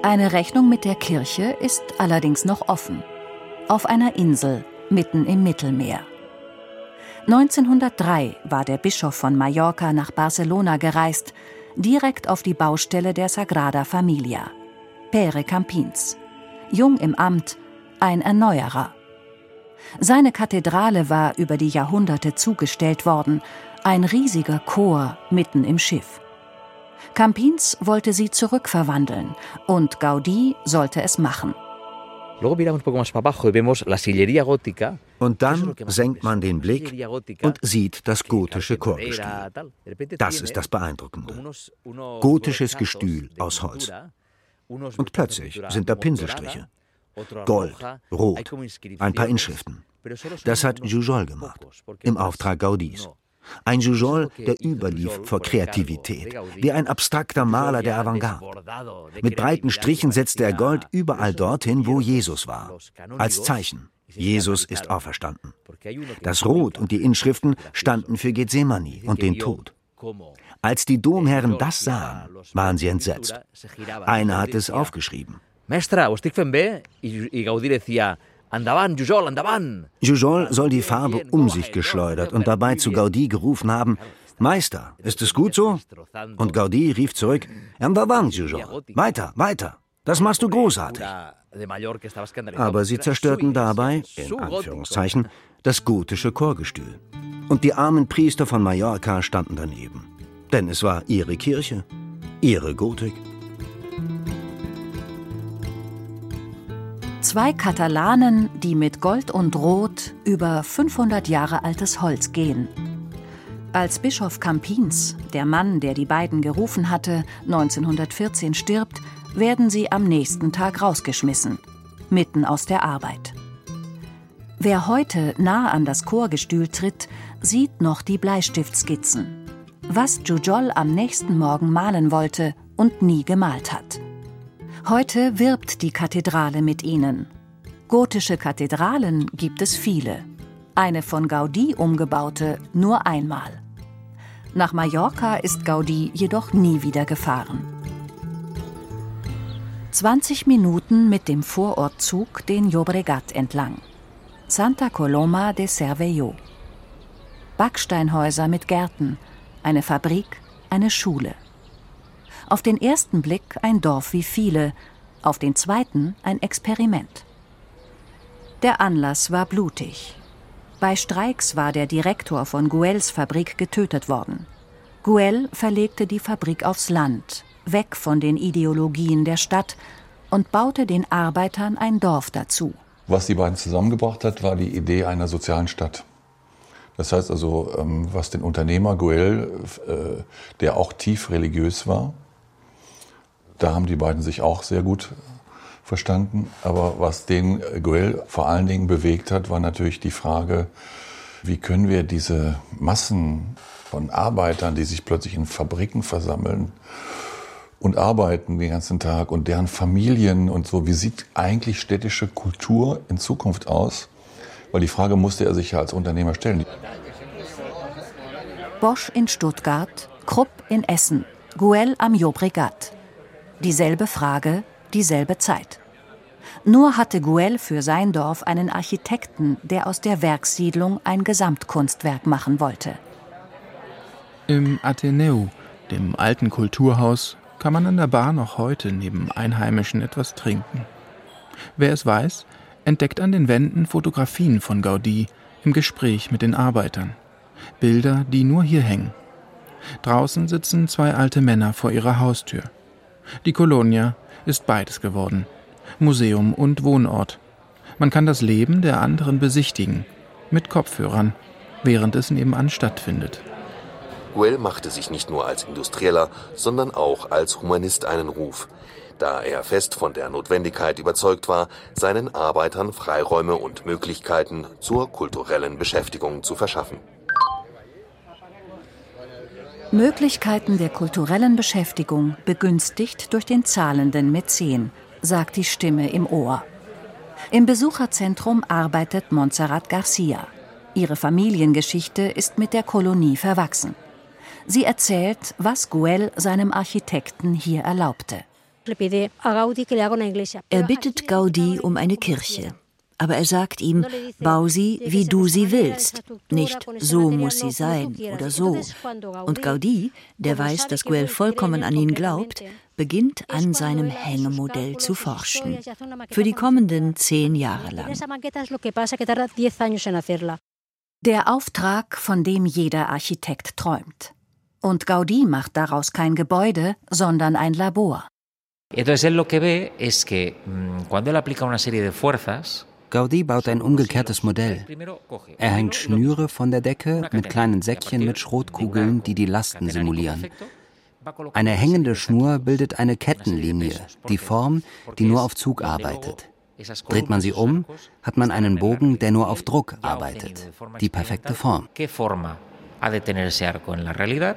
Eine Rechnung mit der Kirche ist allerdings noch offen. Auf einer Insel, mitten im Mittelmeer. 1903 war der Bischof von Mallorca nach Barcelona gereist, direkt auf die Baustelle der Sagrada Familia. Pere Campins. Jung im Amt, ein Erneuerer. Seine Kathedrale war über die Jahrhunderte zugestellt worden, ein riesiger Chor mitten im Schiff. Campins wollte sie zurückverwandeln und Gaudí sollte es machen. Und dann senkt man den Blick und sieht das gotische Chorgestühl. Das ist das Beeindruckende. Gotisches Gestühl aus Holz. Und plötzlich sind da Pinselstriche. Gold, Rot, ein paar Inschriften. Das hat Jujol gemacht, im Auftrag Gaudís. Ein Jujol, der überlief vor Kreativität, wie ein abstrakter Maler der Avantgarde. Mit breiten Strichen setzte er Gold überall dorthin, wo Jesus war. Als Zeichen, Jesus ist auferstanden. Das Rot und die Inschriften standen für Gethsemane und den Tod. Als die Domherren das sahen, waren sie entsetzt. Einer hat es aufgeschrieben. Mestre, ho estic fent bé? I Gaudí decía: Endavant, Jujol, endavant! Jujol soll die Farbe um sich geschleudert und dabei zu Gaudí gerufen haben: Meister, ist es gut so? Und Gaudí rief zurück: Endavant, Jujol, weiter, weiter, das machst du großartig. Aber sie zerstörten dabei, in Anführungszeichen, das gotische Chorgestühl. Und die armen Priester von Mallorca standen daneben. Denn es war ihre Kirche, ihre Gotik. 2 Katalanen, die mit Gold und Rot über 500 Jahre altes Holz gehen. Als Bischof Campins, der Mann, der die beiden gerufen hatte, 1914 stirbt, werden sie am nächsten Tag rausgeschmissen, mitten aus der Arbeit. Wer heute nah an das Chorgestühl tritt, sieht noch die Bleistiftskizzen. Was Jujol am nächsten Morgen malen wollte und nie gemalt hat. Heute wirbt die Kathedrale mit ihnen. Gotische Kathedralen gibt es viele. Eine von Gaudí umgebaute nur einmal. Nach Mallorca ist Gaudí jedoch nie wieder gefahren. 20 Minuten mit dem Vorortzug den Llobregat entlang. Santa Coloma de Cervelló. Backsteinhäuser mit Gärten, eine Fabrik, eine Schule. Auf den ersten Blick ein Dorf wie viele, auf den zweiten ein Experiment. Der Anlass war blutig. Bei Streiks war der Direktor von Güells Fabrik getötet worden. Güell verlegte die Fabrik aufs Land, weg von den Ideologien der Stadt und baute den Arbeitern ein Dorf dazu. Was die beiden zusammengebracht hat, war die Idee einer sozialen Stadt. Das heißt also, was den Unternehmer Güell, der auch tief religiös war, da haben die beiden sich auch sehr gut verstanden. Aber was den Güell vor allen Dingen bewegt hat, war natürlich die Frage, wie können wir diese Massen von Arbeitern, die sich plötzlich in Fabriken versammeln und arbeiten den ganzen Tag und deren Familien und so, wie sieht eigentlich städtische Kultur in Zukunft aus? Weil die Frage musste er sich ja als Unternehmer stellen. Bosch in Stuttgart, Krupp in Essen, Güell am Llobregat. Dieselbe Frage, dieselbe Zeit. Nur hatte Güell für sein Dorf einen Architekten, der aus der Werkssiedlung ein Gesamtkunstwerk machen wollte. Im Atheneum, dem alten Kulturhaus, kann man an der Bar noch heute neben Einheimischen etwas trinken. Wer es weiß, entdeckt an den Wänden Fotografien von Gaudí im Gespräch mit den Arbeitern. Bilder, die nur hier hängen. Draußen sitzen 2 alte Männer vor ihrer Haustür. Die Colonia ist beides geworden. Museum und Wohnort. Man kann das Leben der anderen besichtigen, mit Kopfhörern, während es nebenan stattfindet. Güell machte sich nicht nur als Industrieller, sondern auch als Humanist einen Ruf, da er fest von der Notwendigkeit überzeugt war, seinen Arbeitern Freiräume und Möglichkeiten zur kulturellen Beschäftigung zu verschaffen. Möglichkeiten der kulturellen Beschäftigung begünstigt durch den zahlenden Mäzen, sagt die Stimme im Ohr. Im Besucherzentrum arbeitet Montserrat Garcia. Ihre Familiengeschichte ist mit der Kolonie verwachsen. Sie erzählt, was Güell seinem Architekten hier erlaubte. Er bittet Gaudí um eine Kirche. Aber er sagt ihm, bau sie, wie du sie willst. Nicht, so muss sie sein oder so. Und Gaudí, der weiß, dass Güell vollkommen an ihn glaubt, beginnt an seinem Hängemodell zu forschen. Für die kommenden 10 Jahre lang. Der Auftrag, von dem jeder Architekt träumt. Und Gaudí macht daraus kein Gebäude, sondern ein Labor. Gaudí baut ein umgekehrtes Modell. Er hängt Schnüre von der Decke mit kleinen Säckchen mit Schrotkugeln, die die Lasten simulieren. Eine hängende Schnur bildet eine Kettenlinie, die Form, die nur auf Zug arbeitet. Dreht man sie um, hat man einen Bogen, der nur auf Druck arbeitet. Die perfekte Form.